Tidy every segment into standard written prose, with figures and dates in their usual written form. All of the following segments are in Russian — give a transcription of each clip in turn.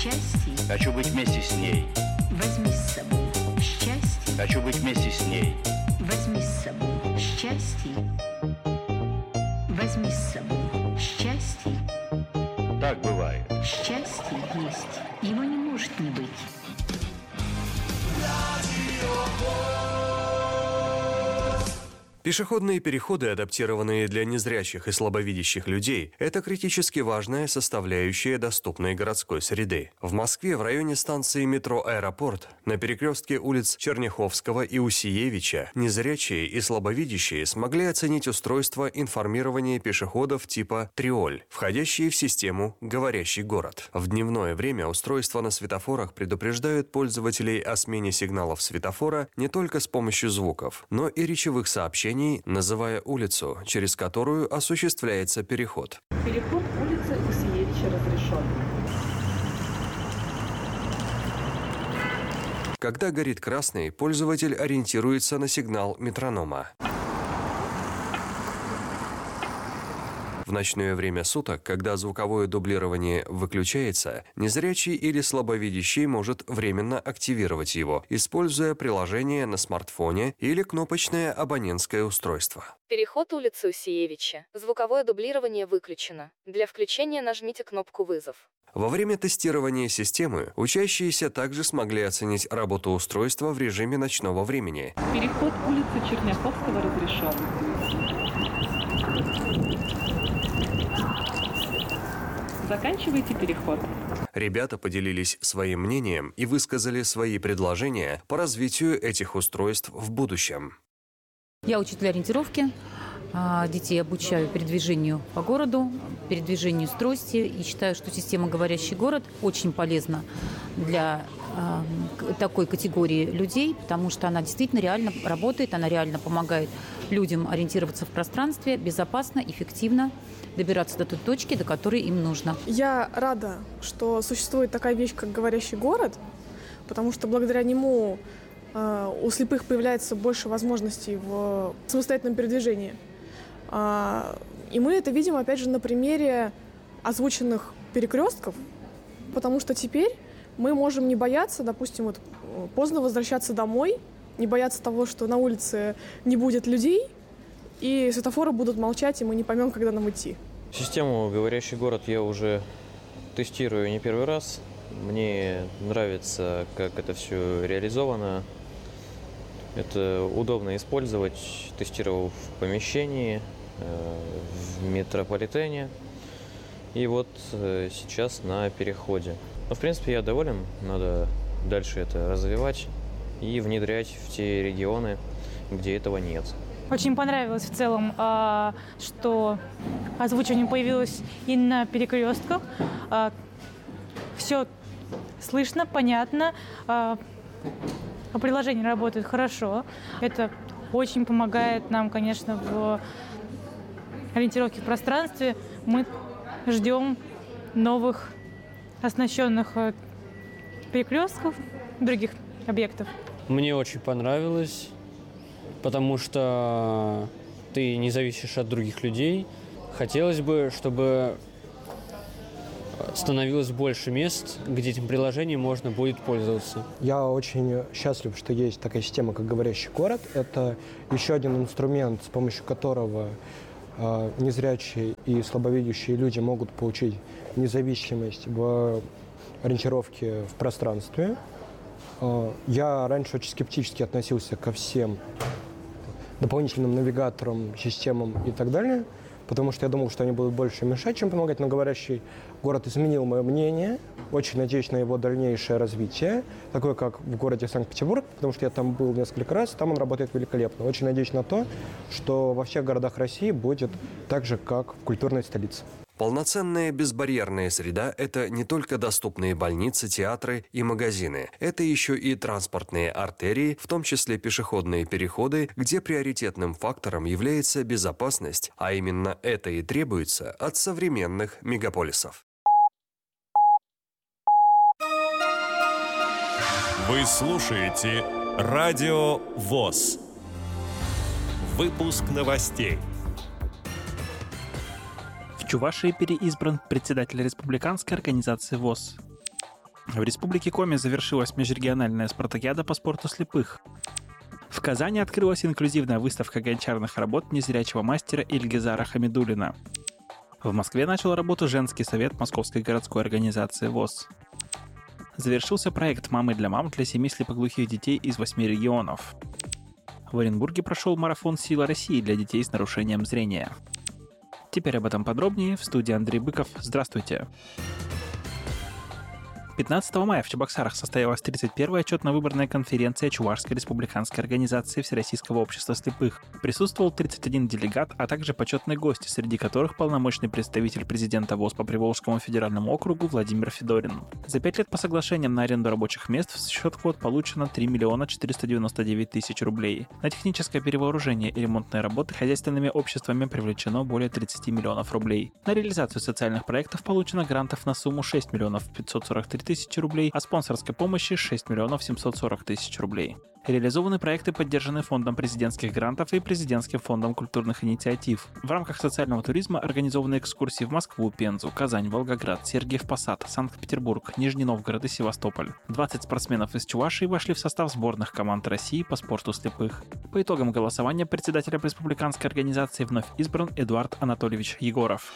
счастье. Хочу быть вместе с ней. Возьми с собой счастье. Хочу быть вместе с ней. Возьми с собой счастье. Возьми с собой счастье. Так бывает. Счастье есть. Его не может не быть. Пешеходные переходы, адаптированные для незрячих и слабовидящих людей, это критически важная составляющая доступной городской среды. В Москве в районе станции метро «Аэропорт» на перекрестке улиц Черняховского и Усиевича незрячие и слабовидящие смогли оценить устройство информирования пешеходов типа «Триоль», входящие в систему «Говорящий город». В дневное время устройства на светофорах предупреждают пользователей о смене сигналов светофора не только с помощью звуков, но и речевых сообщений, называя улицу, через которую осуществляется переход. Переход улицы Усиевича разрешен. Когда горит красный, пользователь ориентируется на сигнал метронома. В ночное время суток, когда звуковое дублирование выключается, незрячий или слабовидящий может временно активировать его, используя приложение на смартфоне или кнопочное абонентское устройство. Переход улицы Усиевича. Звуковое дублирование выключено. Для включения нажмите кнопку «Вызов». Во время тестирования системы учащиеся также смогли оценить работу устройства в режиме ночного времени. Переход улицы Черняховского разрешен. Заканчивайте переход. Ребята поделились своим мнением и высказали свои предложения по развитию этих устройств в будущем. Я учитель ориентировки. Детей обучаю передвижению по городу, передвижению с трости. И считаю, что система «Говорящий город» очень полезна для такой категории людей, потому что она действительно реально работает, она реально помогает людям ориентироваться в пространстве безопасно, эффективно, добираться до той точки, до которой им нужно. Я рада, что существует такая вещь, как «Говорящий город», потому что благодаря нему у слепых появляется больше возможностей в самостоятельном передвижении. И мы это видим, опять же, на примере озвученных перекрестков, потому что теперь мы можем не бояться, допустим, поздно возвращаться домой, не бояться того, что на улице не будет людей, и светофоры будут молчать, и мы не поймем, когда нам идти. Систему «Говорящий город» я уже тестирую не первый раз. Мне нравится, как это все реализовано. Это удобно использовать. Тестировал в помещении, в метрополитене. И вот сейчас на переходе. Но, в принципе, я доволен. Надо дальше это развивать и внедрять в те регионы, где этого нет. Очень понравилось в целом, что озвучивание появилось и на перекрестках. Все слышно, понятно. Приложение работает хорошо. Это очень помогает нам, конечно, в ориентировке в пространстве. Мы ждем новых оснащенных перекрестков, других объектов. Мне очень понравилось, потому что ты не зависишь от других людей. Хотелось бы, чтобы становилось больше мест, где этим приложением можно будет пользоваться. Я очень счастлив, что есть такая система, как «Говорящий город». Это еще один инструмент, с помощью которого незрячие и слабовидящие люди могут получить независимость в ориентировке в пространстве. Я раньше очень скептически относился ко всем дополнительным навигаторам, системам и так далее, потому что я думал, что они будут больше мешать, чем помогать. Но «Говорящий город» изменил мое мнение. Очень надеюсь на его дальнейшее развитие, такое как в городе Санкт-Петербург, потому что я там был несколько раз, там он работает великолепно. Очень надеюсь на то, что во всех городах России будет так же, как в культурной столице. Полноценная безбарьерная среда – это не только доступные больницы, театры и магазины. Это еще и транспортные артерии, в том числе пешеходные переходы, где приоритетным фактором является безопасность, а именно это и требуется от современных мегаполисов. Вы слушаете Радио ВОС. Выпуск новостей. В Чувашии переизбран председатель республиканской организации ВОС. В Республике Коми завершилась межрегиональная спартакиада по спорту слепых. В Казани открылась инклюзивная выставка гончарных работ незрячего мастера Ильгизара Хамидуллина. В Москве начал работу женский совет Московской городской организации ВОС. Завершился проект «Мамы для мам» для 7 слепоглухих детей из 8 регионов. В Оренбурге прошел марафон «Сила России» для детей с нарушением зрения. Теперь об этом подробнее. В студии Андрей Быков. Здравствуйте. 15 мая в Чебоксарах состоялась 31-я отчетно-выборная конференция Чувашской республиканской организации Всероссийского общества слепых. Присутствовал 31 делегат, а также почетные гости, среди которых полномочный представитель президента ВОС по Приволжскому федеральному округу Владимир Федорин. За 5 лет по соглашениям на аренду рабочих мест в счет квот получено 3 499 000 рублей. На техническое перевооружение и ремонтные работы хозяйственными обществами привлечено более 30 миллионов рублей. На реализацию социальных проектов получено грантов на сумму 6 543 000 рублей, а спонсорской помощи 6 740 000 рублей. Реализованы проекты, поддержанные Фондом президентских грантов и Президентским фондом культурных инициатив. В рамках социального туризма организованы экскурсии в Москву, Пензу, Казань, Волгоград, Сергиев Посад, Санкт-Петербург, Нижний Новгород и Севастополь. 20 спортсменов из Чувашии вошли в состав сборных команд России по спорту слепых. По итогам голосования председателем республиканской организации вновь избран Эдуард Анатольевич Егоров.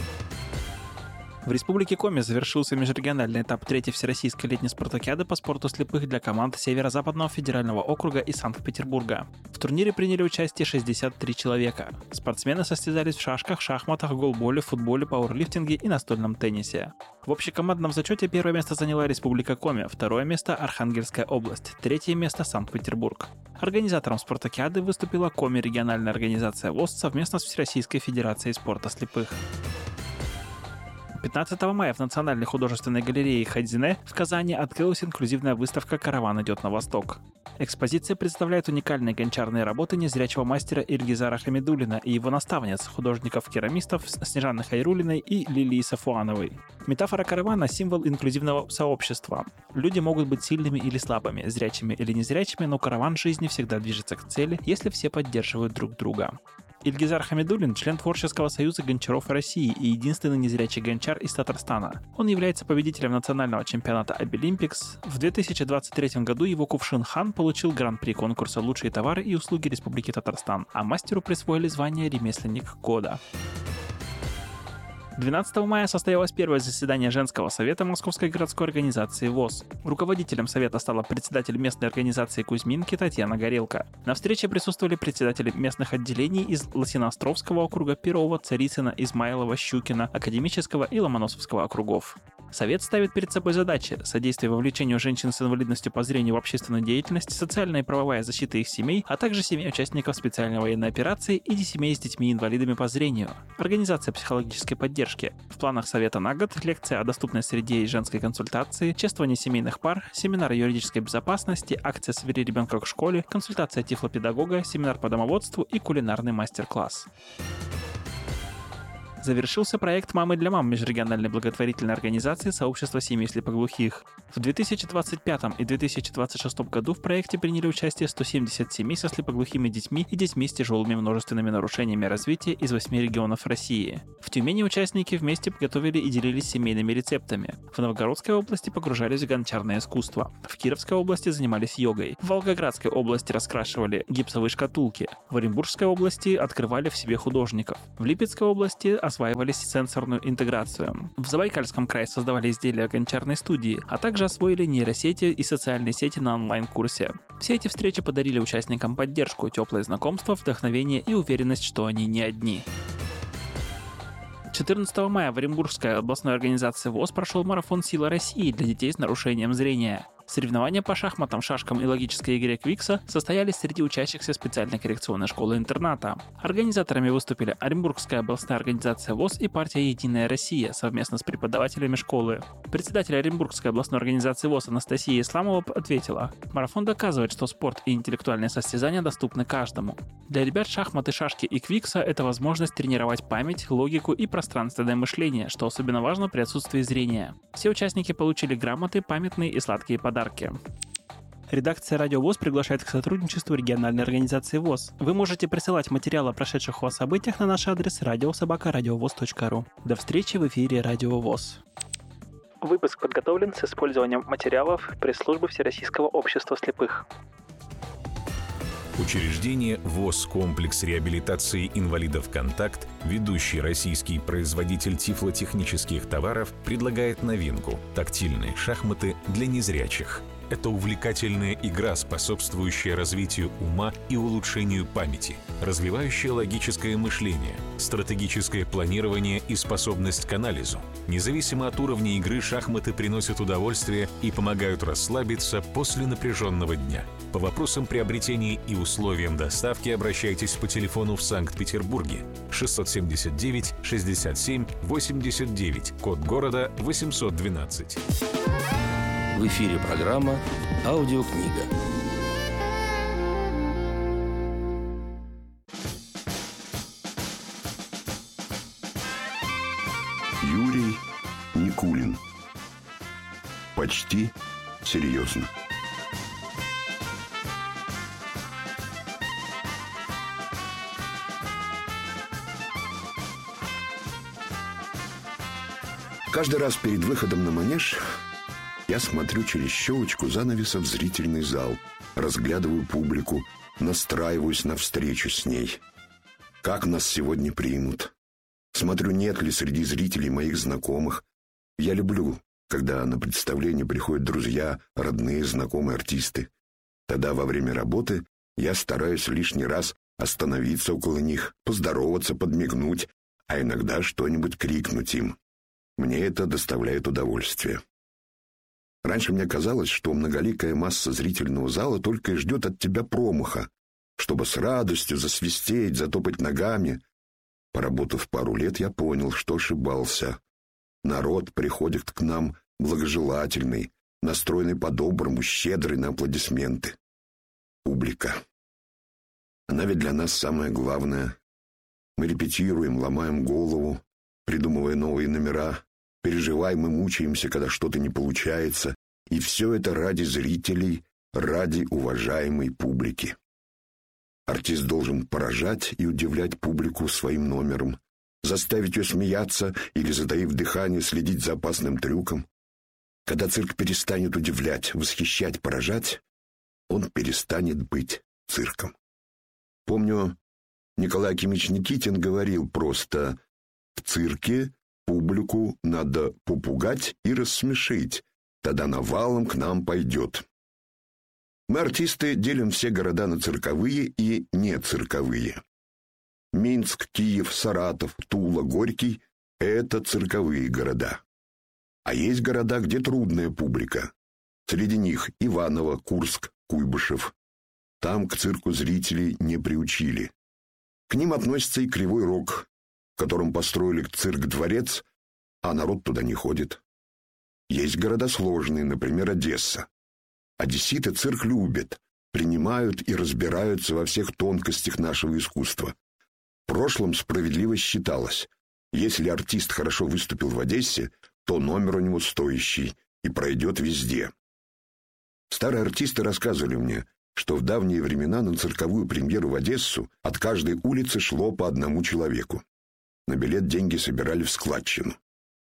В Республике Коми завершился межрегиональный этап 3-й Всероссийской летней спартакиады по спорту слепых для команд Северо-Западного федерального округа и Санкт-Петербурга. В турнире приняли участие 63 человека. Спортсмены состязались в шашках, шахматах, голболе, футболе, пауэрлифтинге и настольном теннисе. В общекомандном зачете первое место заняла Республика Коми, второе место – Архангельская область, третье место – Санкт-Петербург. Организатором спартакиады выступила Коми региональная организация ВОС совместно с Всероссийской федерацией спорта слепых. 15 мая в Национальной художественной галерее Хайдзине в Казани открылась инклюзивная выставка «Караван идет на восток». Экспозиция представляет уникальные гончарные работы незрячего мастера Ильгизара Хамидуллина и его наставниц, художников-керамистов Снежаны Хайруллиной и Лилии Сафуановой. Метафора каравана – символ инклюзивного сообщества. Люди могут быть сильными или слабыми, зрячими или незрячими, но караван жизни всегда движется к цели, если все поддерживают друг друга. Ильгизар Хамидуллин – член Творческого союза гончаров России и единственный незрячий гончар из Татарстана. Он является победителем национального чемпионата Обилимпикс. В 2023 году его кувшин «Хан» получил гран-при конкурса «Лучшие товары и услуги Республики Татарстан», а мастеру присвоили звание «Ремесленник года». 12 мая состоялось первое заседание Женского совета Московской городской организации ВОС. Руководителем совета стала председатель местной организации Кузьминки Татьяна Горелко. На встрече присутствовали председатели местных отделений из Лосиноостровского округа, Перова, Царицына, Измайлова, Щукина, Академического и Ломоносовского округов. Совет ставит перед собой задачи: содействие вовлечению женщин с инвалидностью по зрению в общественную деятельность, социальная и правовая защита их семей, а также семей участников специальной военной операции и семей с детьми-инвалидами по зрению. Организация психологической поддержки. В планах Совета на год лекция о доступной среде и женской консультации, чествование семейных пар, семинар юридической безопасности, акция «Собери ребенка к школе», консультация тифлопедагога, семинар по домоводству и кулинарный мастер-класс. Завершился проект «Мамы для мам» межрегиональной благотворительной организации сообщества семей слепоглухих. В 2025 и 2026 году в проекте приняли участие 170 семей со слепоглухими детьми и детьми с тяжелыми множественными нарушениями развития из 8 регионов России. В Тюмени участники вместе готовили и делились семейными рецептами. В Новгородской области погружались в гончарное искусство. В Кировской области занимались йогой. В Волгоградской области раскрашивали гипсовые шкатулки. В Оренбургской области открывали в себе художников. В Липецкой области осваивались сенсорную интеграцию. В Забайкальском крае создавали изделия гончарной студии, а также освоили нейросети и социальные сети на онлайн-курсе. Все эти встречи подарили участникам поддержку, теплое знакомство, вдохновение и уверенность, что они не одни. 14 мая в Оренбургской областной организации ВОС прошел марафон «Сила России» для детей с нарушением зрения. Соревнования по шахматам, шашкам и логической игре Квикса состоялись среди учащихся специальной коррекционной школы-интерната. Организаторами выступили Оренбургская областная организация ВОС и партия «Единая Россия» совместно с преподавателями школы. Председатель Оренбургской областной организации ВОС Анастасия Исламова ответила: «Марафон доказывает, что спорт и интеллектуальные состязания доступны каждому. Для ребят шахматы, шашки и Квикса – это возможность тренировать память, логику и пространственное мышление, что особенно важно при отсутствии зрения. Все участники получили грамоты, памятные и сладкие подарки». Редакция Радио ВОС приглашает к сотрудничеству региональной организации ВОС. Вы можете присылать материалы о прошедших у вас событиях на наш адрес radio@radiovoz.ru. До встречи в эфире Радио ВОС. Выпуск подготовлен с использованием материалов пресс-службы Всероссийского общества слепых. Учреждение ВОС «Комплекс реабилитации инвалидов «Контакт», ведущий российский производитель тифлотехнических товаров, предлагает новинку – тактильные шахматы для незрячих. Это увлекательная игра, способствующая развитию ума и улучшению памяти, развивающая логическое мышление, стратегическое планирование и способность к анализу. Независимо от уровня игры, шахматы приносят удовольствие и помогают расслабиться после напряженного дня. По вопросам приобретения и условиям доставки обращайтесь по телефону в Санкт-Петербурге 679 67 89, код города 812. В эфире программа «Аудиокнига». Юрий Никулин. Почти серьезно. Каждый раз перед выходом на манеж я смотрю через щелочку занавеса в зрительный зал, разглядываю публику, настраиваюсь на встречу с ней. Как нас сегодня примут? Смотрю, нет ли среди зрителей моих знакомых. Я люблю, когда на представление приходят друзья, родные, знакомые артисты. Тогда во время работы я стараюсь лишний раз остановиться около них, поздороваться, подмигнуть, а иногда что-нибудь крикнуть им. Мне это доставляет удовольствие. Раньше мне казалось, что многоликая масса зрительного зала только и ждет от тебя промаха, чтобы с радостью засвистеть, затопать ногами. Поработав пару лет, я понял, что ошибался. Народ приходит к нам благожелательный, настроенный по-доброму, щедрый на аплодисменты. Публика. Она ведь для нас самое главное. Мы репетируем, ломаем голову, придумывая новые номера, переживаем и мучаемся, когда что-то не получается, и все это ради зрителей, ради уважаемой публики. Артист должен поражать и удивлять публику своим номером, заставить ее смеяться или, затаив дыхание, следить за опасным трюком. Когда цирк перестанет удивлять, восхищать, поражать, он перестанет быть цирком. Помню, Николай Акимович Никитин говорил просто: в цирке публику надо попугать и рассмешить, тогда навалом к нам пойдет. Мы, артисты, делим все города на цирковые и нецирковые. Минск, Киев, Саратов, Тула, Горький — это цирковые города. А есть города, где трудная публика. Среди них Иваново, Курск, Куйбышев. Там к цирку зрителей не приучили. К ним относится и Кривой Рог, в котором построили цирк-дворец, а народ туда не ходит. Есть города сложные, например, Одесса. Одесситы цирк любят, принимают и разбираются во всех тонкостях нашего искусства. В прошлом справедливо считалось: если артист хорошо выступил в Одессе, то номер у него стоящий и пройдет везде. Старые артисты рассказывали мне, что в давние времена на цирковую премьеру в Одессу от каждой улицы шло по одному человеку. На билет деньги собирали в складчину.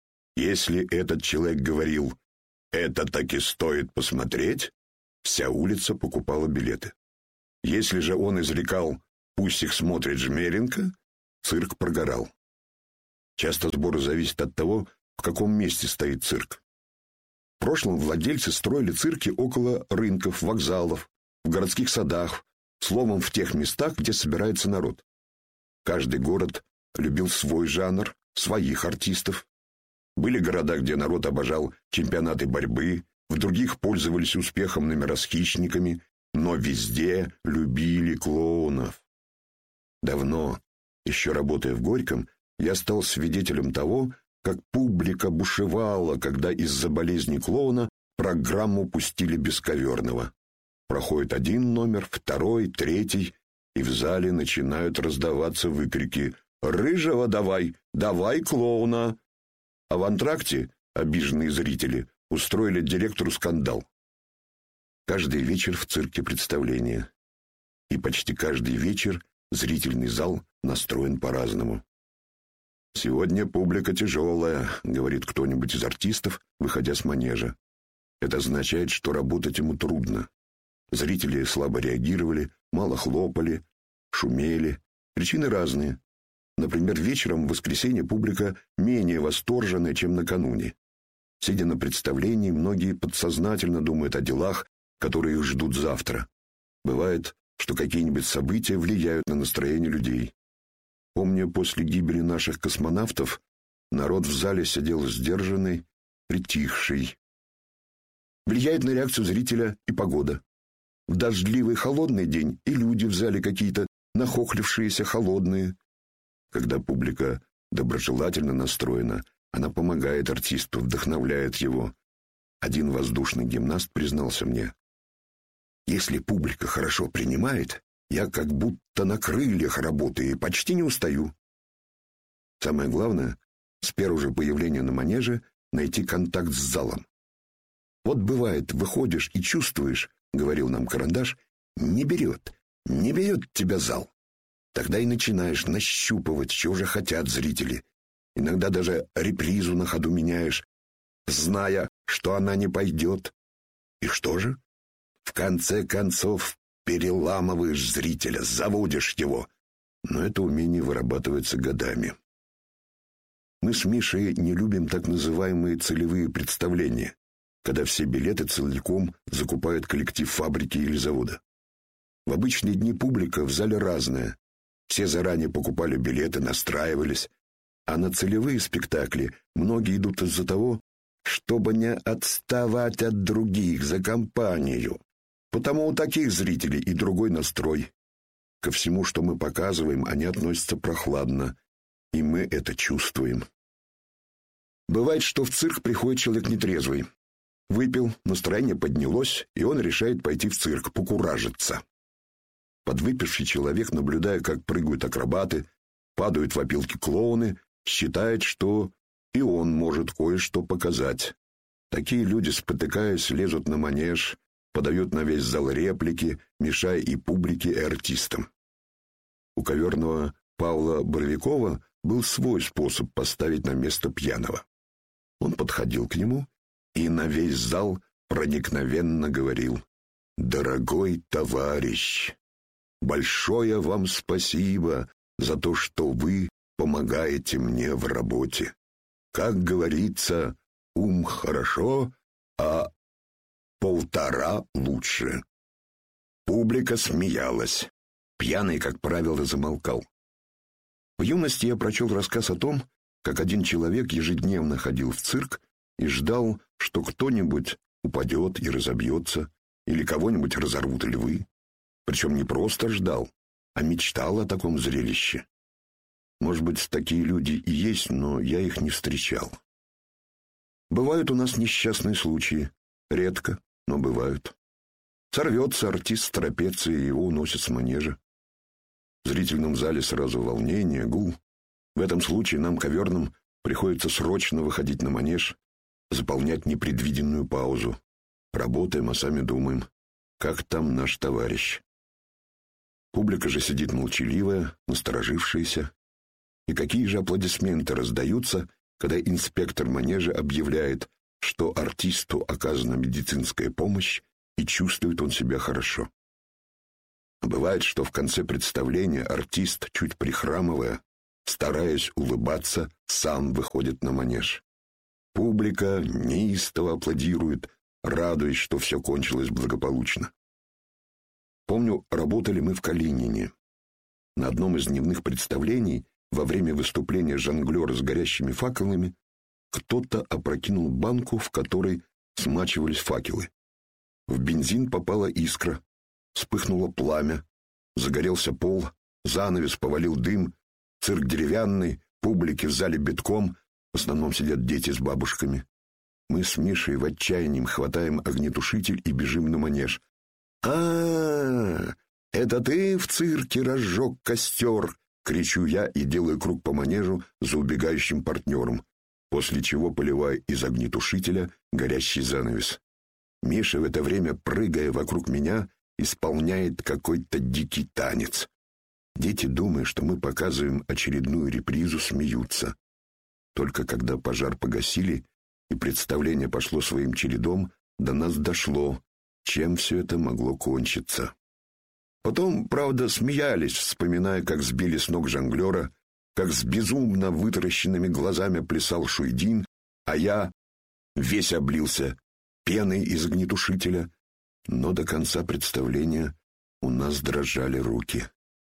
Если этот человек говорил: «Это таки стоит посмотреть», вся улица покупала билеты. Если же он изрекал: «Пусть их смотрит Жмеренко», цирк прогорал. Часто сборы зависят от того, в каком месте стоит цирк. В прошлом владельцы строили цирки около рынков, вокзалов, в городских садах, словом, в тех местах, где собирается народ. Каждый город любил свой жанр, своих артистов. Были города, где народ обожал чемпионаты борьбы, в других пользовались успехом номера с хищниками, но везде любили клоунов. Давно, еще работая в Горьком, я стал свидетелем того, как публика бушевала, когда из-за болезни клоуна программу пустили бесковерного. Проходит один номер, второй, третий, и в зале начинают раздаваться выкрики: «Рыжего давай! Давай клоуна!» А в антракте обиженные зрители устроили директору скандал. Каждый вечер в цирке представление. И почти каждый вечер зрительный зал настроен по-разному. «Сегодня публика тяжелая», — говорит кто-нибудь из артистов, выходя с манежа. Это означает, что работать ему трудно. Зрители слабо реагировали, мало хлопали, шумели. Причины разные. Например, вечером в воскресенье публика менее восторженная, чем накануне. Сидя на представлении, многие подсознательно думают о делах, которые их ждут завтра. Бывает, что какие-нибудь события влияют на настроение людей. Помню, после гибели наших космонавтов народ в зале сидел сдержанный, притихший. Влияет на реакцию зрителя и погода. В дождливый холодный день и люди в зале какие-то нахохлившиеся, холодные. Когда публика доброжелательно настроена, она помогает артисту, вдохновляет его. Один воздушный гимнаст признался мне: «Если публика хорошо принимает, я как будто на крыльях работаю и почти не устаю». Самое главное, с первого же появления на манеже найти контакт с залом. Вот бывает, выходишь и чувствуешь, говорил нам Карандаш, не берет тебя зал. Тогда и начинаешь нащупывать, чего же хотят зрители. Иногда даже репризу на ходу меняешь, зная, что она не пойдет. И что же? В конце концов, переламываешь зрителя, заводишь его. Но это умение вырабатывается годами. Мы с Мишей не любим так называемые целевые представления, когда все билеты целиком закупают коллектив фабрики или завода. В обычные дни публика в зале разная. Все заранее покупали билеты, настраивались. А на целевые спектакли многие идут из-за того, чтобы не отставать от других за компанию. Потому у таких зрителей и другой настрой. Ко всему, что мы показываем, они относятся прохладно, и мы это чувствуем. Бывает, что в цирк приходит человек нетрезвый. Выпил, настроение поднялось, и он решает пойти в цирк, покуражиться. Подвыпивший человек, наблюдая, как прыгают акробаты, падают в опилки клоуны, считает, что и он может кое-что показать. Такие люди, спотыкаясь, лезут на манеж, подают на весь зал реплики, мешая и публике, и артистам. У коверного Павла Боровикова был свой способ поставить на место пьяного. Он подходил к нему и на весь зал проникновенно говорил: «Дорогой товарищ, большое вам спасибо за то, что вы помогаете мне в работе. Как говорится, ум хорошо, а 1,5 лучше». Публика смеялась. Пьяный, как правило, замолкал. В юности я прочел рассказ о том, как один человек ежедневно ходил в цирк и ждал, что кто-нибудь упадет и разобьется, или кого-нибудь разорвут львы. Причем не просто ждал, а мечтал о таком зрелище. Может быть, такие люди и есть, но я их не встречал. Бывают у нас несчастные случаи. Редко, но бывают. Сорвется артист с трапеции, и его уносят с манежа. В зрительном зале сразу волнение, гул. В этом случае нам, коверным, приходится срочно выходить на манеж, заполнять непредвиденную паузу. Работаем, а сами думаем, как там наш товарищ. Публика же сидит молчаливая, насторожившаяся. И какие же аплодисменты раздаются, когда инспектор манежа объявляет, что артисту оказана медицинская помощь, и чувствует он себя хорошо. Бывает, что в конце представления артист, чуть прихрамывая, стараясь улыбаться, сам выходит на манеж. Публика неистово аплодирует, радуясь, что все кончилось благополучно. Помню, работали мы в Калинине. На одном из дневных представлений, во время выступления жонглера с горящими факелами, кто-то опрокинул банку, в которой смачивались факелы. В бензин попала искра, вспыхнуло пламя, загорелся пол, занавес, повалил дым, цирк деревянный, публики в зале битком, в основном сидят дети с бабушками. Мы с Мишей в отчаянии хватаем огнетушитель и бежим на манеж. «А, это ты в цирке разжег костер!» — кричу я и делаю круг по манежу за убегающим партнером, после чего поливаю из огнетушителя горящий занавес. Миша в это время, прыгая вокруг меня, исполняет какой-то дикий танец. Дети, думая, что мы показываем очередную репризу, смеются. Только когда пожар погасили и представление пошло своим чередом, до нас дошло, чем все это могло кончиться. Потом, правда, смеялись, вспоминая, как сбили с ног жонглера, как с безумно вытаращенными глазами плясал Шуйдин, а я весь облился пеной из огнетушителя, но до конца представления у нас дрожали руки.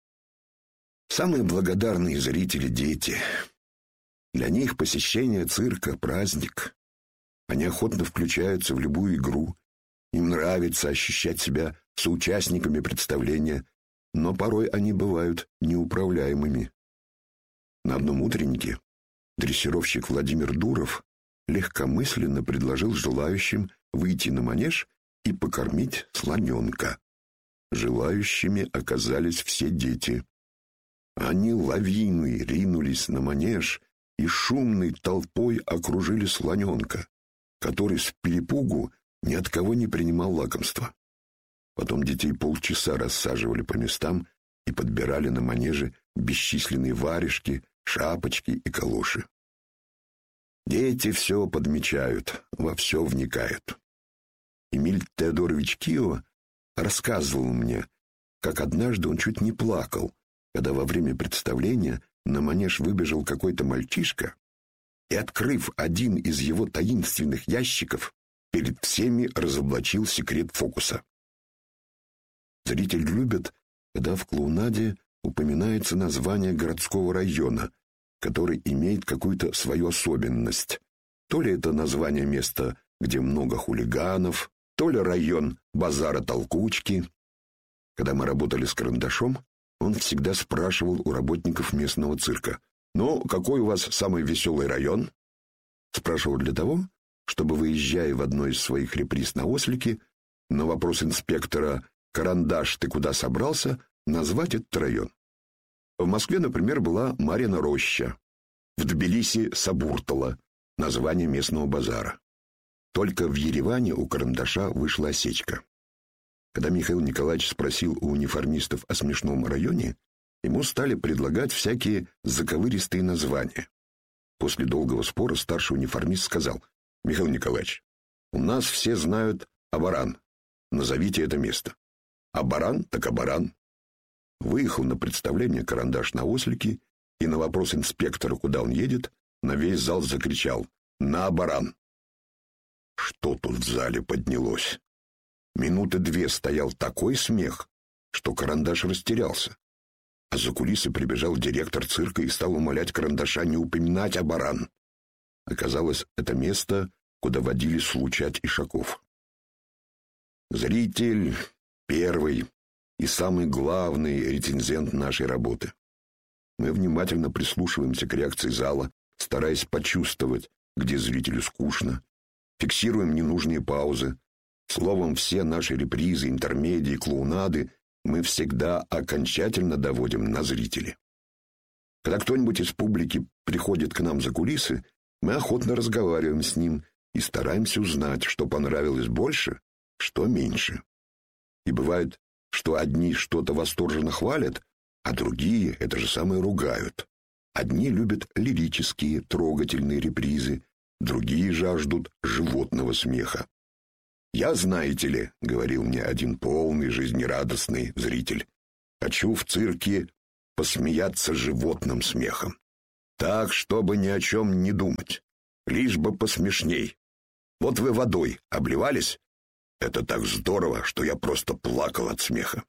Самые благодарные зрители — дети. Для них посещение цирка — праздник. Они охотно включаются в любую игру. Им нравится ощущать себя соучастниками представления, но порой они бывают неуправляемыми. На одном утреннике дрессировщик Владимир Дуров легкомысленно предложил желающим выйти на манеж и покормить слоненка. Желающими оказались все дети. Они лавиной ринулись на манеж и шумной толпой окружили слоненка, который с перепугу ни от кого не принимал лакомства. Потом детей полчаса рассаживали по местам и подбирали на манеже бесчисленные варежки, шапочки и калоши. Дети все подмечают, во все вникают. Эмиль Теодорович Кио рассказывал мне, как однажды он чуть не плакал, когда во время представления на манеж выбежал какой-то мальчишка и, открыв один из его таинственных ящиков, перед всеми разоблачил секрет фокуса. Зритель любит, когда в клоунаде упоминается название городского района, который имеет какую-то свою особенность. То ли это название места, где много хулиганов, то ли район базара-толкучки. Когда мы работали с Карандашом, он всегда спрашивал у работников местного цирка: «Ну, какой у вас самый веселый район?» Спрашивал для того, чтобы, выезжая в одной из своих реприз на Ослике, на вопрос инспектора «Карандаш, ты куда собрался?», назвать этот район. В Москве, например, была Марьина роща, в Тбилиси — Сабуртала, название местного базара. Только в Ереване у Карандаша вышла осечка. Когда Михаил Николаевич спросил у униформистов о смешном районе, ему стали предлагать всякие заковыристые названия. После долгого спора старший униформист сказал: «Михаил Николаевич, у нас все знают Абаран. Назовите это место». Абаран так Абаран. Выехал на представление Карандаш на Ослике, и на вопрос инспектора, куда он едет, на весь зал закричал: «На Абаран!». Что тут в зале поднялось? Минуты 2 стоял такой смех, что Карандаш растерялся. А за кулисы прибежал директор цирка и стал умолять Карандаша не упоминать Абаран. Оказалось, это место, куда водили случать ишаков. Зритель первый и самый главный рецензент нашей работы. Мы внимательно прислушиваемся к реакции зала, стараясь почувствовать, где зрителю скучно, фиксируем ненужные паузы. Словом, все наши репризы, интермедии, клоунады мы всегда окончательно доводим на зрителей. Когда кто-нибудь из публики приходит к нам за кулисы, мы охотно разговариваем с ним и стараемся узнать, что понравилось больше, что меньше. И бывает, что одни что-то восторженно хвалят, а другие это же самое ругают. Одни любят лирические, трогательные репризы, другие жаждут животного смеха. «Я, знаете ли, — говорил мне один полный, жизнерадостный зритель, — хочу в цирке посмеяться животным смехом. Так, чтобы ни о чем не думать, лишь бы посмешней. Вот вы водой обливались? Это так здорово, что я просто плакал от смеха».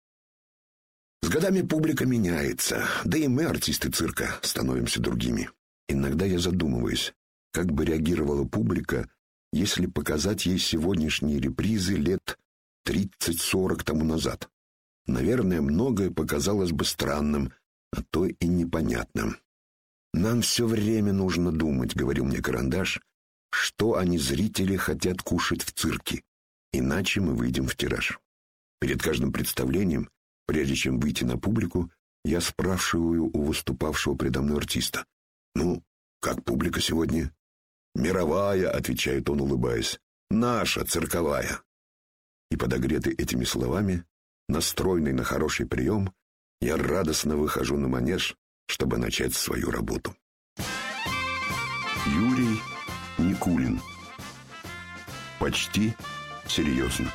С годами публика меняется, да и мы, артисты цирка, становимся другими. Иногда я задумываюсь, как бы реагировала публика, если показать ей сегодняшние репризы лет 30-40 тому назад. Наверное, многое показалось бы странным, а то и непонятным. «Нам все время нужно думать, — говорил мне Карандаш, — что они, зрители, хотят кушать в цирке, иначе мы выйдем в тираж. Перед каждым представлением, прежде чем выйти на публику, я спрашиваю у выступавшего предо мной артиста: «Ну, как публика сегодня?» «Мировая, — отвечает он, улыбаясь, — наша, цирковая». И, подогретый этими словами, настроенный на хороший прием, я радостно выхожу на манеж, чтобы начать свою работу. Юрий Никулин. Почти серьезно.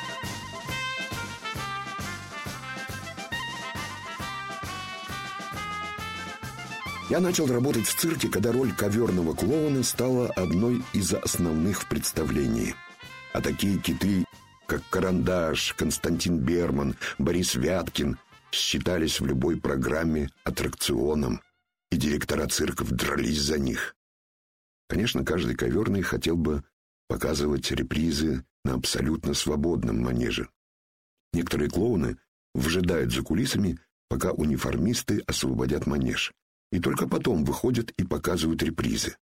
Я начал работать в цирке, когда роль коверного клоуна стала одной из основных в представлении. А такие киты, как Карандаш, Константин Берман, Борис Вяткин, считались в любой программе аттракционом, и директора цирков дрались за них. Конечно, каждый коверный хотел бы показывать репризы на абсолютно свободном манеже. Некоторые клоуны выжидают за кулисами, пока униформисты освободят манеж, и только потом выходят и показывают репризы.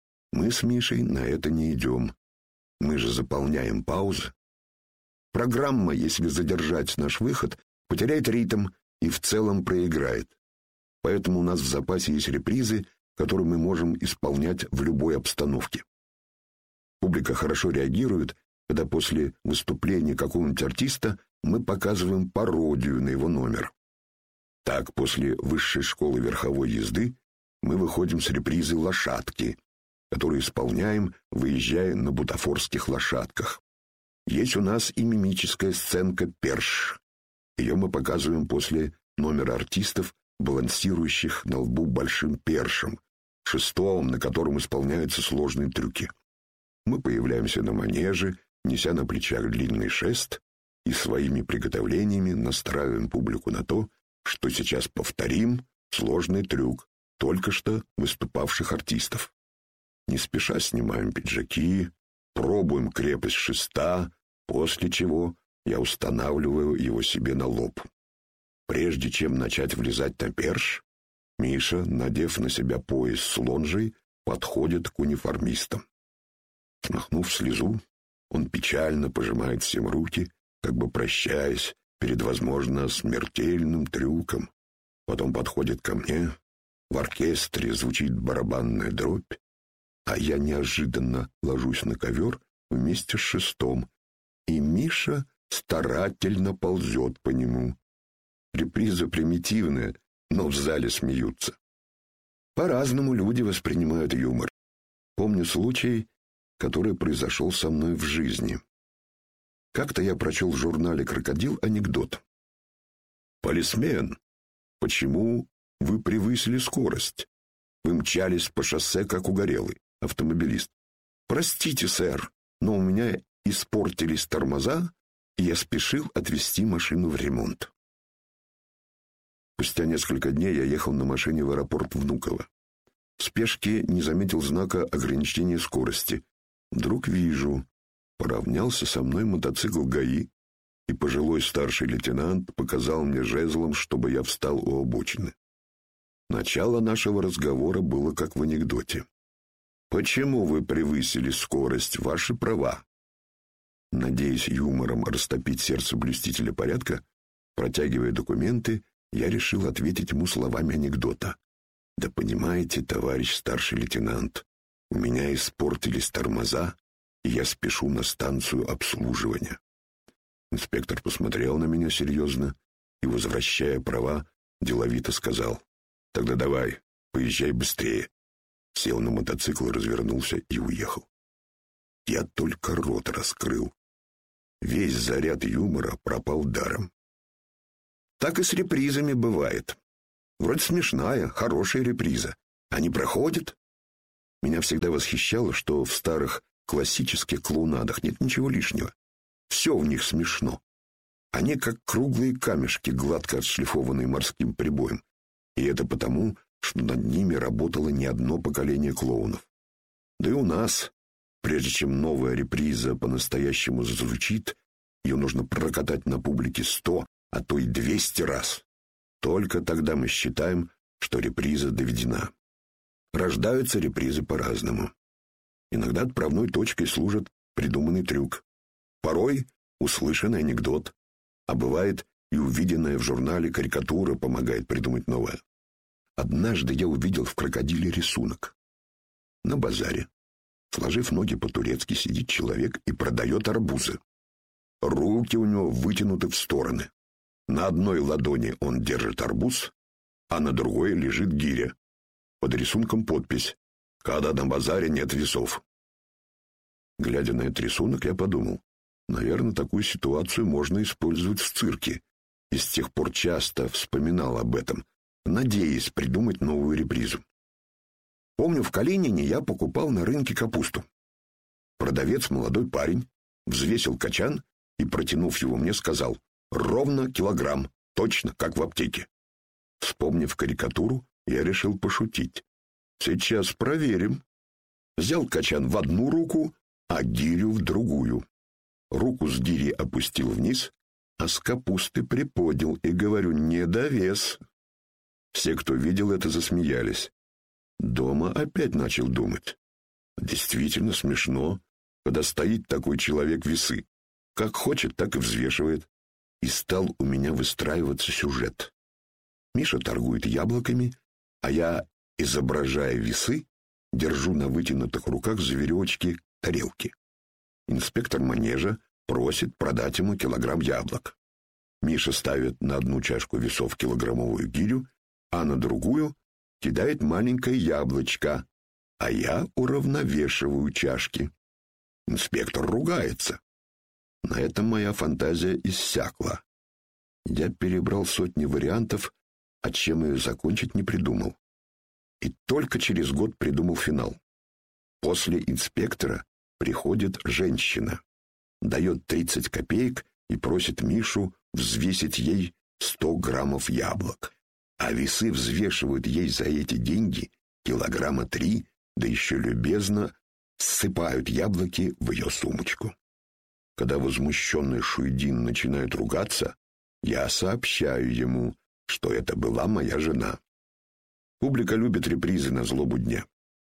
Мы с Мишей на это не идем. Мы же заполняем паузы. Программа, если задержать наш выход, потеряет ритм и в целом проиграет. Поэтому у нас в запасе есть репризы, которые мы можем исполнять в любой обстановке. Публика хорошо реагирует, когда после выступления какого-нибудь артиста мы показываем пародию на его номер. Так, после высшей школы верховой езды мы выходим с репризы «Лошадки», которую исполняем, выезжая на бутафорских лошадках. Есть у нас и мимическая сценка «Перш». Ее мы показываем после номера артистов, балансирующих на лбу большим першем, шестом, на котором исполняются сложные трюки. Мы появляемся на манеже, неся на плечах длинный шест, и своими приготовлениями настраиваем публику на то, что сейчас повторим сложный трюк только что выступавших артистов. Не спеша снимаем пиджаки, пробуем крепость шеста, после чего я устанавливаю его себе на лоб. Прежде чем начать влезать на перш, Миша, надев на себя пояс с лонжей, подходит к униформистам. Смахнув слезу, он печально пожимает всем руки, как бы прощаясь перед, возможно, смертельным трюком. Потом подходит ко мне, в оркестре звучит барабанная дробь, а я неожиданно ложусь на ковер вместе с шестом, и Миша старательно ползет по нему. Реприза примитивная, но в зале смеются. По-разному люди воспринимают юмор. Помню случай, который произошел со мной в жизни. Как-то я прочел в журнале «Крокодил» анекдот. «Полисмен, почему вы превысили скорость? Вы мчались по шоссе, как угорелый. Автомобилист. Простите, сэр, но у меня испортились тормоза, и я спешил отвезти машину в ремонт». Спустя несколько дней я ехал на машине в аэропорт Внуково. В спешке не заметил знака ограничения скорости. Вдруг вижу, поравнялся со мной мотоцикл ГАИ, и пожилой старший лейтенант показал мне жезлом, чтобы я встал у обочины. Начало нашего разговора было как в анекдоте. «Почему вы превысили скорость? Ваши права». Надеясь юмором растопить сердце блюстителя порядка, протягивая документы, я решил ответить ему словами анекдота. «Да понимаете, товарищ старший лейтенант, у меня испортились тормоза, и я спешу на станцию обслуживания». Инспектор посмотрел на меня серьезно и, возвращая права, деловито сказал: «Тогда давай, поезжай быстрее». Сел на мотоцикл, развернулся и уехал. Я только рот раскрыл. Весь заряд юмора пропал даром. Так и с репризами бывает. Вроде смешная, хорошая реприза. Они проходят. Меня всегда восхищало, что в старых классических клоунадах нет ничего лишнего. Все в них смешно. Они как круглые камешки, гладко отшлифованные морским прибоем. И это потому, что над ними работало не одно поколение клоунов. Да и у нас, прежде чем новая реприза по-настоящему зазвучит, ее нужно прокатать на публике 100, а то и 200 раз. Только тогда мы считаем, что реприза доведена. Рождаются репризы по-разному. Иногда отправной точкой служит придуманный трюк. Порой услышанный анекдот, а бывает и увиденная в журнале карикатура помогает придумать новое. Однажды я увидел в крокодиле рисунок. На базаре, сложив ноги по-турецки, сидит человек и продает арбузы. Руки у него вытянуты в стороны. На одной ладони он держит арбуз, а на другой лежит гиря. Под рисунком подпись: когда на базаре нет весов. Глядя на этот рисунок, я подумал, наверное, такую ситуацию можно использовать в цирке, и с тех пор часто вспоминал об этом, надеясь придумать новую репризу. Помню, в Калинине я покупал на рынке капусту. Продавец, молодой парень, взвесил качан и, протянув его мне, сказал: «Ровно килограмм, точно, как в аптеке». Вспомнив карикатуру, я решил пошутить. «Сейчас проверим». Взял качан в одну руку, а гирю в другую. Руку с гири опустил вниз, а с капусты приподнял и говорю: «Недовес». Все, кто видел это, засмеялись. Дома опять начал думать. Действительно смешно, когда стоит такой человек весы. Как хочет, так и взвешивает. И стал у меня выстраиваться сюжет. Миша торгует яблоками, а я, изображая весы, держу на вытянутых руках за веревочки тарелки. Инспектор манежа просит продать ему килограмм яблок. Миша ставит на одну чашку весов килограммовую гирю, а на другую кидает маленькое яблочко, а я уравновешиваю чашки. Инспектор ругается. На этом моя фантазия иссякла. Я перебрал сотни вариантов, а чем ее закончить не придумал. И только через год придумал финал. После инспектора приходит женщина, дает 30 копеек и просит Мишу взвесить ей 100 граммов яблок, а весы взвешивают ей за эти деньги килограмма 3, да еще любезно ссыпают яблоки в ее сумочку. Когда возмущенный Шуйдин начинает ругаться, я сообщаю ему, что это была моя жена. Публика любит репризы на злобу дня.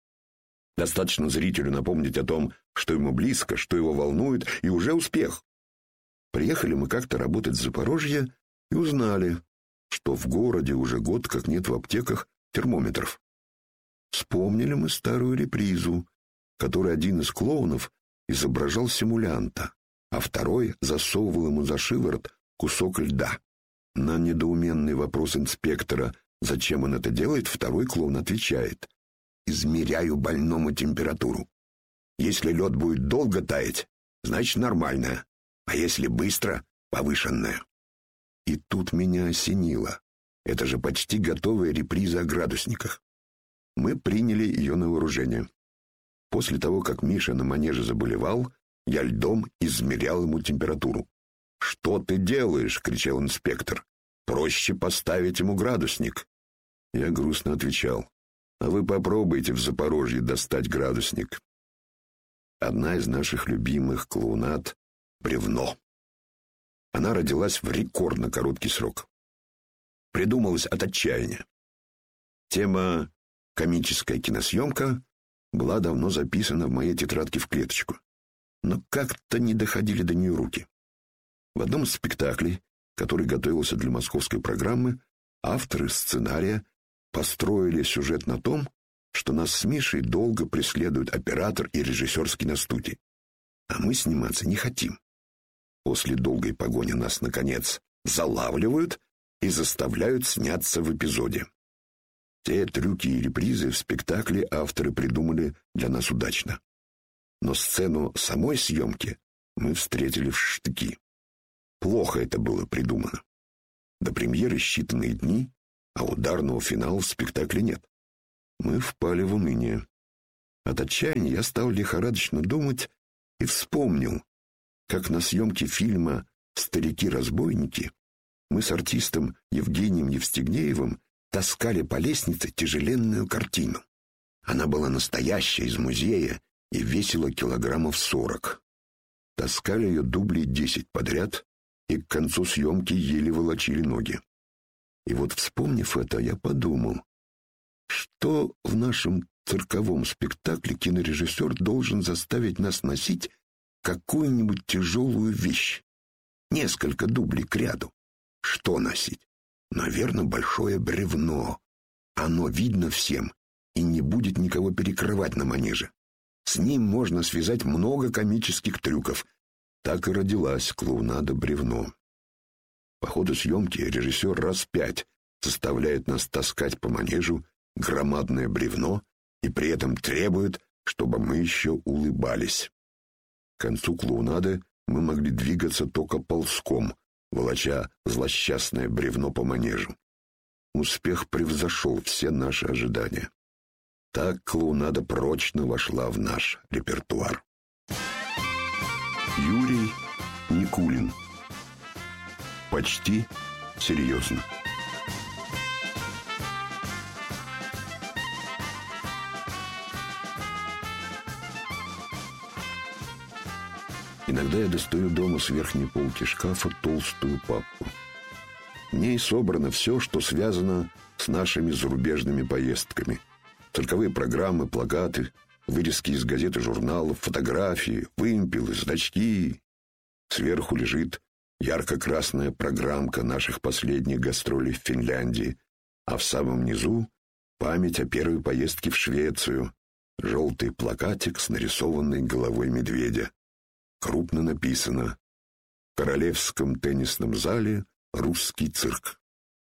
Достаточно зрителю напомнить о том, что ему близко, что его волнует, и уже успех. Приехали мы как-то работать в Запорожье и узнали, что в городе уже год как нет в аптеках термометров. Вспомнили мы старую репризу, в которой один из клоунов изображал симулянта, а второй засовывал ему за шиворот кусок льда. На недоуменный вопрос инспектора, зачем он это делает, второй клоун отвечает: «Измеряю больному температуру. Если лед будет долго таять, значит нормальная, а если быстро — повышенная». И тут меня осенило. Это же почти готовая реприза о градусниках. Мы приняли ее на вооружение. После того, как Миша на манеже заболевал, я льдом измерял ему температуру. «Что ты делаешь?» — кричал инспектор. «Проще поставить ему градусник». Я грустно отвечал: «А вы попробуйте в Запорожье достать градусник». Одна из наших любимых клоунад — «Бревно». Она родилась в рекордно короткий срок. Придумалась от отчаяния. Тема «комическая киносъемка» была давно записана в моей тетрадке в клеточку, но как-то не доходили до нее руки. В одном из спектаклей, который готовился для московской программы, авторы сценария построили сюжет на том, что нас с Мишей долго преследует оператор и режиссер с киностудии, а мы сниматься не хотим. После долгой погони нас, наконец, залавливают и заставляют сняться в эпизоде. Те трюки и репризы в спектакле авторы придумали для нас удачно. Но сцену самой съемки мы встретили в штыки. Плохо это было придумано. До премьеры считанные дни, а ударного финала в спектакле нет. Мы впали в уныние. От отчаяния я стал лихорадочно думать и вспомнил, как на съемке фильма «Старики-разбойники» мы с артистом Евгением Евстигнеевым таскали по лестнице тяжеленную картину. Она была настоящая, из музея, и весила килограммов 40. Таскали ее дублей 10 подряд, и к концу съемки еле волочили ноги. И вот, вспомнив это, я подумал, что в нашем цирковом спектакле кинорежиссер должен заставить нас носить какую-нибудь тяжелую вещь. Несколько дублей к ряду. Что носить? Наверное, большое бревно. Оно видно всем и не будет никого перекрывать на манеже. С ним можно связать много комических трюков. Так и родилась клоунада «Бревно». По ходу съемки режиссер раз 5 заставляет нас таскать по манежу громадное бревно и при этом требует, чтобы мы еще улыбались. К концу клоунады мы могли двигаться только ползком, волоча злосчастное бревно по манежу. Успех превзошел все наши ожидания. Так клоунада прочно вошла в наш репертуар. Юрий Никулин. Почти серьезно. Иногда я достаю дома с верхней полки шкафа толстую папку. В ней собрано все, что связано с нашими зарубежными поездками. Цирковые программы, плакаты, вырезки из газет и журналов, фотографии, вымпелы, значки. Сверху лежит ярко-красная программка наших последних гастролей в Финляндии, а в самом низу память о первой поездке в Швецию. Желтый плакатик с нарисованной головой медведя. Крупно написано: «В Королевском теннисном зале русский цирк».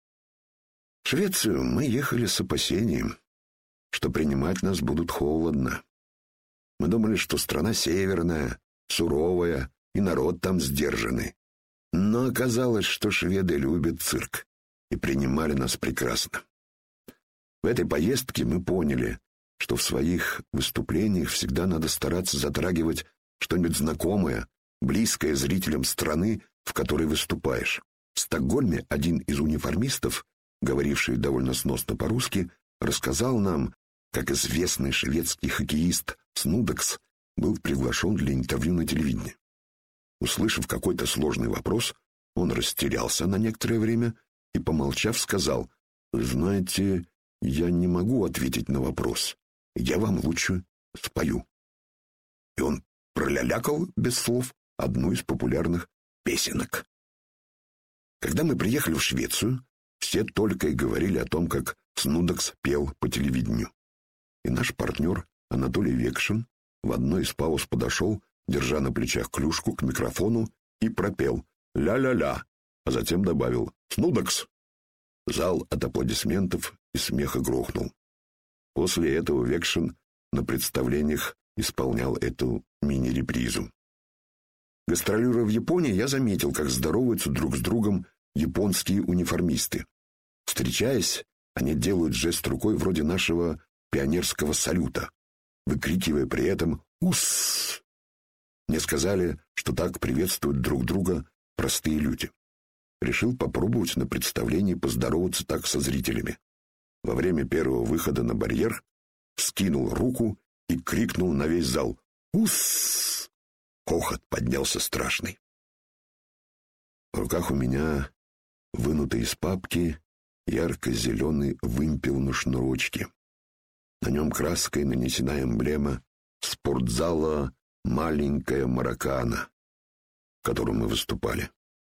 В Швецию мы ехали с опасением, что принимать нас будут холодно. Мы думали, что страна северная, суровая, и народ там сдержанный. Но оказалось, что шведы любят цирк и принимали нас прекрасно. В этой поездке мы поняли, что в своих выступлениях всегда надо стараться затрагивать что-нибудь знакомое, близкое зрителям страны, в которой выступаешь. В Стокгольме один из униформистов, говоривший довольно сносно по-русски, рассказал нам, как известный шведский хоккеист Снудекс был приглашен для интервью на телевидении. Услышав какой-то сложный вопрос, он растерялся на некоторое время и, помолчав, сказал: «Знаете, я не могу ответить на вопрос. Я вам лучше спою». И он пролялякал без слов одну из популярных песенок. Когда мы приехали в Швецию, все только и говорили о том, как Снудекс пел по телевидению. И наш партнер Анатолий Векшин в одной из пауз подошел, держа на плечах клюшку, к микрофону и пропел «ля-ля-ля», а затем добавил «Снудекс». Зал от аплодисментов и смеха грохнул. После этого Векшин на представлениях исполнял эту мини-репризу. Гастролируя в Японии, я заметил, как здороваются друг с другом японские униформисты. Встречаясь, они делают жест рукой вроде нашего пионерского салюта, выкрикивая при этом «Ус!». Мне сказали, что так приветствуют друг друга простые люди. Решил попробовать на представлении поздороваться так со зрителями. Во время первого выхода на барьер вскинул руку и крикнул на весь зал «Ус!». Хохот поднялся страшный. В руках у меня, вынутый из папки, ярко-зеленый вымпел на шнурочке. На нем краской нанесена эмблема спортзала «Маленькая Маракана», в котором мы выступали.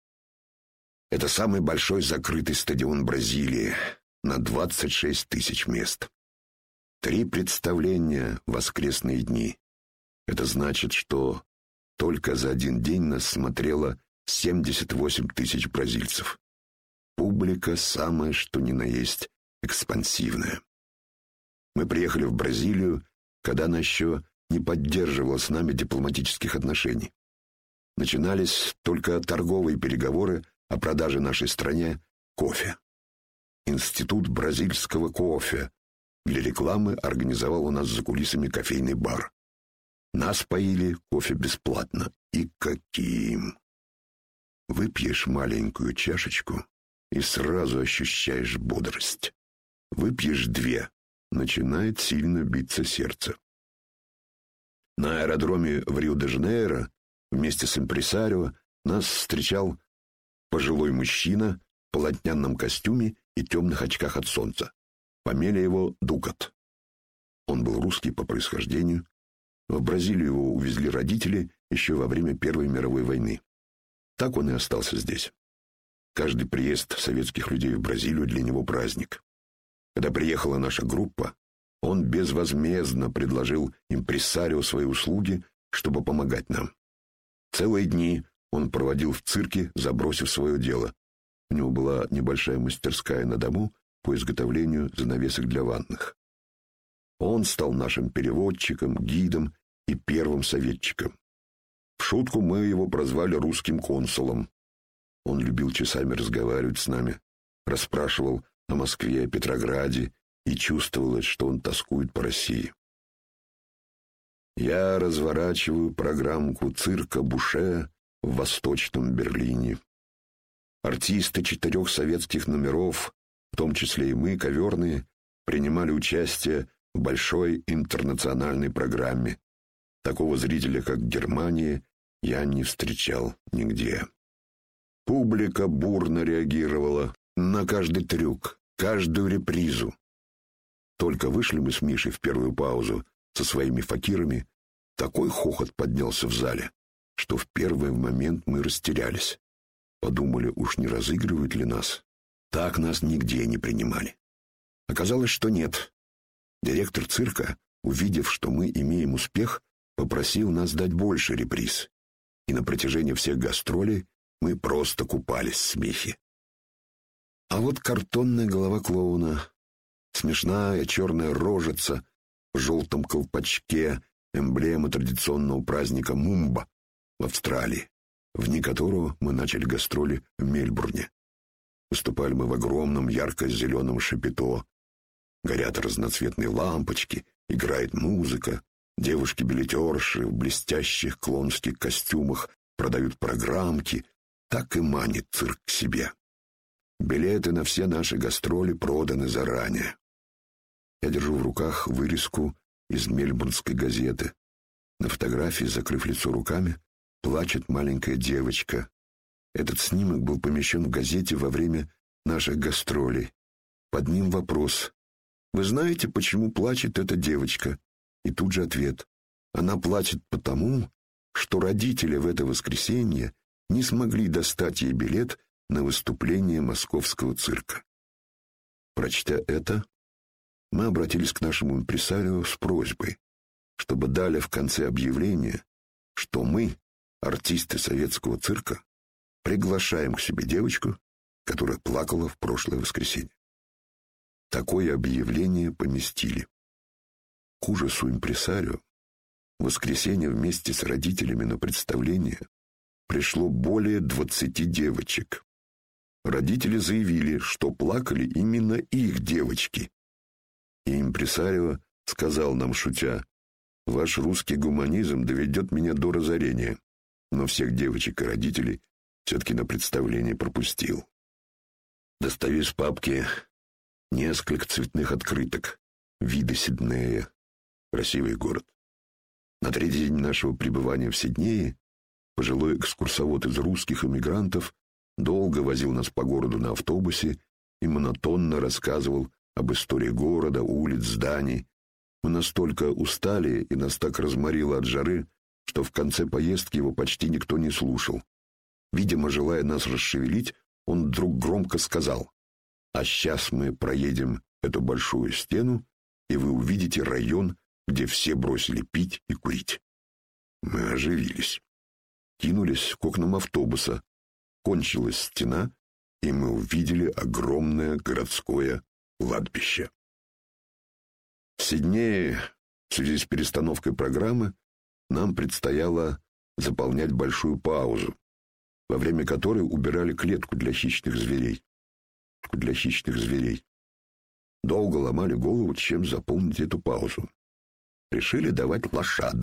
Это самый большой закрытый стадион Бразилии на 26 тысяч мест. 3 представления в воскресные дни. Это значит, что только за один день нас смотрело 78 тысяч бразильцев. Публика самая что ни на есть экспансивная. Мы приехали в Бразилию, когда она еще не поддерживала с нами дипломатических отношений. Начинались только торговые переговоры о продаже нашей стране кофе. Институт бразильского кофе для рекламы организовал у нас за кулисами кофейный бар. Нас поили кофе бесплатно. И каким! Выпьешь маленькую чашечку и сразу ощущаешь бодрость. Выпьешь 2, начинает сильно биться сердце. На аэродроме в Рио-де-Жанейро вместе с импресарио нас встречал пожилой мужчина в полотняном костюме и темных очках от солнца. Фамилия его Дукат. Он был русский по происхождению. В Бразилию его увезли родители еще во время Первой мировой войны. Так он и остался здесь. Каждый приезд советских людей в Бразилию для него праздник. Когда приехала наша группа, он безвозмездно предложил импресарио свои услуги, чтобы помогать нам. Целые дни он проводил в цирке, забросив свое дело. У него была небольшая мастерская на дому по изготовлению занавесок для ванных. Он стал нашим переводчиком, гидом и первым советчиком. В шутку мы его прозвали русским консулом. Он любил часами разговаривать с нами, расспрашивал о Москве, о Петрограде, и чувствовалось, что он тоскует по России. Я разворачиваю программку цирка Буше в Восточном Берлине. Артисты 4 советских номеров, в том числе и мы, коверные, принимали участие в большой интернациональной программе. Такого зрителя, как в Германии, я не встречал нигде. Публика бурно реагировала на каждый трюк, каждую репризу. Только вышли мы с Мишей в первую паузу со своими факирами, такой хохот поднялся в зале, что в первый момент мы растерялись. Подумали, уж не разыгрывают ли нас. Так нас нигде не принимали. Оказалось, что нет. Директор цирка, увидев, что мы имеем успех, попросил нас дать больше реприз. И на протяжении всех гастролей мы просто купались в смехе. А вот картонная голова клоуна, смешная черная рожица в желтом колпачке, эмблема традиционного праздника Мумба в Австралии, в дни которого мы начали гастроли в Мельбурне. Выступали мы в огромном ярко-зеленом шапито. Горят разноцветные лампочки, играет музыка. Девушки-билетерши в блестящих клоунских костюмах продают программки. Так и манит цирк к себе. Билеты на все наши гастроли проданы заранее. Я держу в руках вырезку из мельбурнской газеты. На фотографии, закрыв лицо руками, плачет маленькая девочка. Этот снимок был помещен в газете во время наших гастролей. Под ним вопрос: «Вы знаете, почему плачет эта девочка?» И тут же ответ: «Она плачет потому, что родители в это воскресенье не смогли достать ей билет на выступление московского цирка». Прочтя это, мы обратились к нашему импресарио с просьбой, чтобы дали в конце объявления, что мы, артисты советского цирка, приглашаем к себе девочку, которая плакала в прошлое воскресенье. Такое объявление поместили. К ужасу импресарио в воскресенье вместе с родителями на представление пришло более 20 девочек. Родители заявили, что плакали именно их девочки. И импресарио сказал нам, шутя: «Ваш русский гуманизм доведет меня до разорения», но всех девочек и родителей все-таки на представление пропустил. Достаю из папки несколько цветных открыток вида Сиднея. Красивый город. На 3-й день нашего пребывания в Сиднее пожилой экскурсовод из русских эмигрантов долго возил нас по городу на автобусе и монотонно рассказывал об истории города, улиц, зданий. Мы настолько устали и нас так разморило от жары, что в конце поездки его почти никто не слушал. Видимо, желая нас расшевелить, он вдруг громко сказал: «А сейчас мы проедем эту большую стену, и вы увидите район, где все бросили пить и курить». Мы оживились. Кинулись к окнам автобуса. Кончилась стена, и мы увидели огромное городское кладбище. В Сиднее, в связи с перестановкой программы, нам предстояло заполнять большую паузу, во время которой убирали клетку для хищных зверей. Долго ломали голову, чем заполнить эту паузу. Решили давать лошадок.